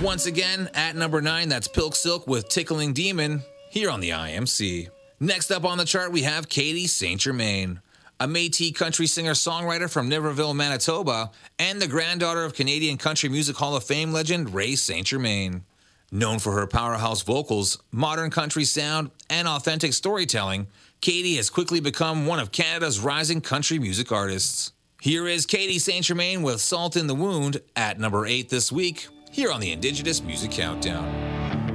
Once again, at number 9, that's Pilk Silk with Tickling Demon, here on the IMC. Next up on the chart, we have Katie St. Germain, a Métis country singer-songwriter from Niverville, Manitoba, and the granddaughter of Canadian Country Music Hall of Fame legend Ray St. Germain. Known for her powerhouse vocals, modern country sound, and authentic storytelling, Katie has quickly become one of Canada's rising country music artists. Here is Katie St. Germain with Salt in the Wound at number 8 this week, here on the Indigenous Music Countdown.